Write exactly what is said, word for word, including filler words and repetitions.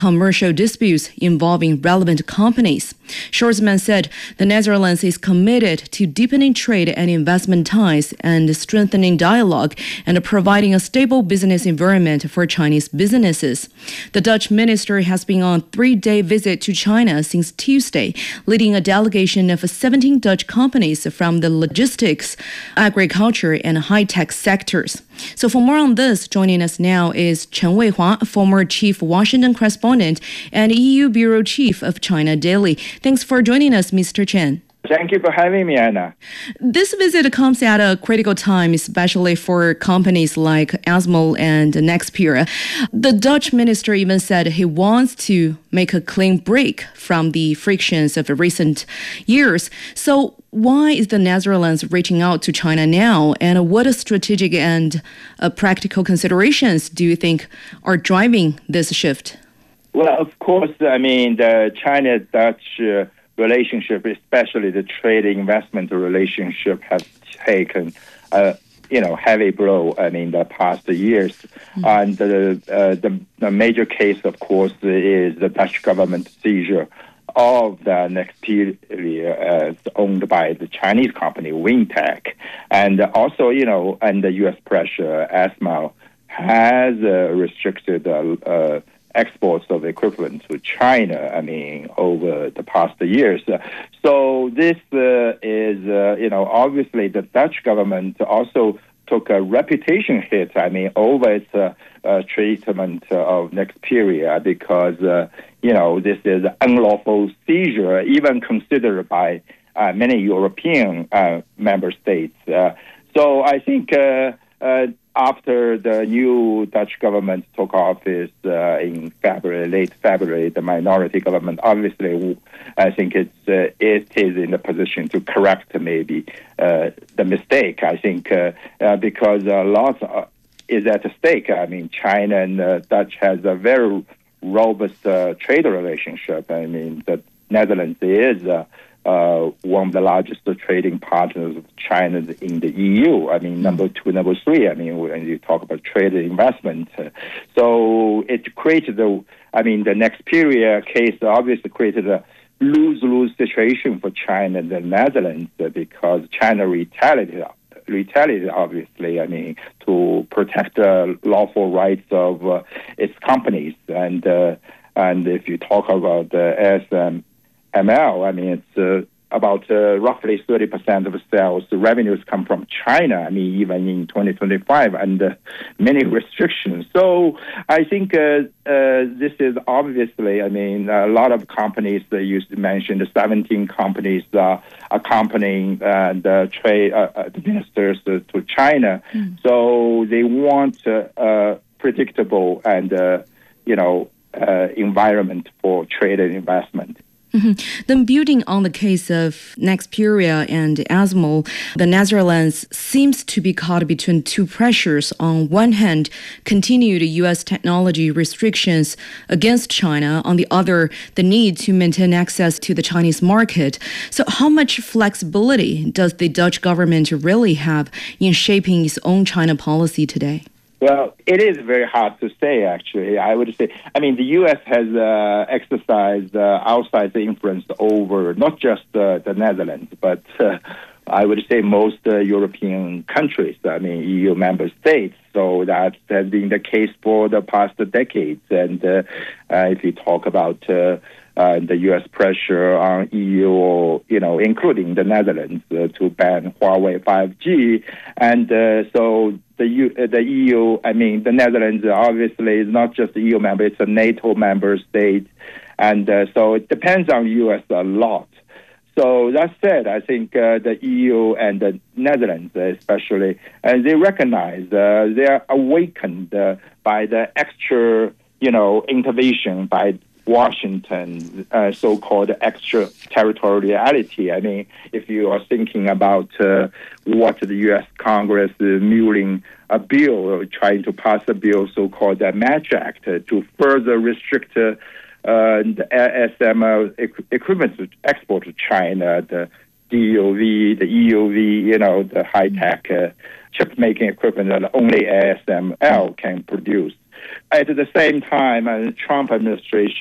commercial disputes involving relevant companies. Sjoerdsma said the Netherlands is committed to deepening trade and investment ties and strengthening dialogue and providing a stable business environment for Chinese businesses. The Dutch minister has been on a three-day visit to China since Tuesday, leading a delegation of seventeen Dutch companies from the logistics, agriculture, and high-tech sectors. So for more on this, joining us now is Chen Weihua, former chief Washington correspondent and E U bureau chief of China Daily. Thanks for joining us, Mister Chen. Thank you for having me, Anna. This visit comes at a critical time, especially for companies like ASML and Nexperia. The Dutch minister even said he wants to make a clean break from the frictions of recent years. So why is the Netherlands reaching out to China now, and what strategic and uh, practical considerations do you think are driving this shift? Well, of course, I mean, the China-Dutch uh, relationship, especially the trade investment relationship, has taken a you know heavy blow. I mean, the past years, mm-hmm. and the, uh, the the major case, of course, is the Dutch government seizure of the Nexperia, uh, owned by the Chinese company Wingtech, and also you know, and the U S pressure, ASML has uh, restricted uh, uh, exports of equipment to China, I mean, over the past years. So this uh, is, uh, you know, obviously the Dutch government also took a reputation hit, I mean, over its uh, uh, treatment of Nexperia because, uh, you know, this is unlawful seizure, even considered by uh, many European uh, member states. Uh, so I think uh, uh, after the new Dutch government took office uh, in February, late February, the minority government, obviously, I think it's uh, it is in a position to correct maybe uh, the mistake. I think uh, uh, because a lot uh, is at stake. I mean, China and uh, Dutch has a very robust uh, trade relationship. I mean, the Netherlands is Uh, Uh, one of the largest trading partners of China in the E U. I mean, number two, number three. I mean, when you talk about trade and investment, uh, so it created the. I mean, the Nexperia case obviously created a lose-lose situation for China and the Netherlands uh, because China retaliated. Retaliated, obviously. I mean, to protect the lawful rights of uh, its companies, and uh, and if you talk about the uh, S M. M L, I mean, it's uh, about uh, roughly thirty percent of sales. The revenues come from China, I mean, even in twenty twenty-five, and uh, many restrictions. So I think uh, uh, this is obviously, I mean, a lot of companies that you mentioned, the seventeen companies uh, accompanying uh, the trade uh, uh, the ministers uh, to China. Mm. So they want uh, uh, predictable and, uh, you know, uh, environment for trade and investment. Mm-hmm. Then building on the case of Nexperia and ASML, the Netherlands seems to be caught between two pressures. On one hand, continued U S technology restrictions against China. On the other, the need to maintain access to the Chinese market. So how much flexibility does the Dutch government really have in shaping its own China policy today? Well, it is very hard to say, actually. I would say, I mean, the U S has uh, exercised uh, outside influence over not just uh, the Netherlands, but uh, I would say most uh, European countries, I mean, E U member states. So that has been the case for the past decades. And uh, uh, if you talk about uh, uh, the U S pressure on E U, you know, including the Netherlands, uh, to ban Huawei five G. And uh, so the, U, uh, the E U, I mean, the Netherlands obviously is not just the E U member, it's a NATO member state. And uh, so it depends on the U S a lot. So that said, I think uh, the E U and the Netherlands especially, uh, they recognize, uh, they are awakened uh, by the extra, you know, intervention by Washington, uh, so-called extraterritoriality. I mean, if you are thinking about uh, what the U S Congress is mulling a bill, trying to pass a bill, so-called the Match Act, uh, to further restrict uh, uh, the S M L equipment export to China, the D O V, the E O V, you know, the high-tech uh, chip-making equipment that only A S M L can produce. at the same time, uh, Trump administration